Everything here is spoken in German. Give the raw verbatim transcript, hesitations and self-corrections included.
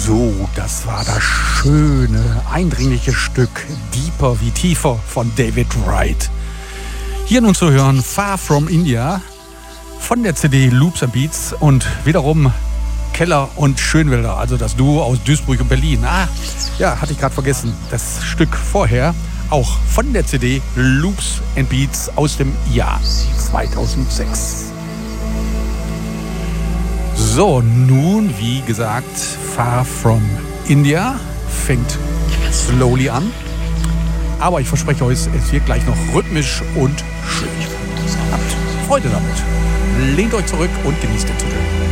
So, das war das schöne, eindringliche Stück Deeper wie tiefer von David Wright. Hier nun zu hören Far From India von der C D Loops and Beats und wiederum Keller und Schönwelder, also das Duo aus Duisburg und Berlin. Ah, ja, hatte ich gerade vergessen. Das Stück vorher auch von der C D Loops and Beats aus dem Jahr zweitausendsechs. So, nun, wie gesagt, Far From India fängt slowly an. Aber ich verspreche euch, es wird gleich noch rhythmisch und schön. Habt Freude damit. Lehnt euch zurück und genießt den Titel.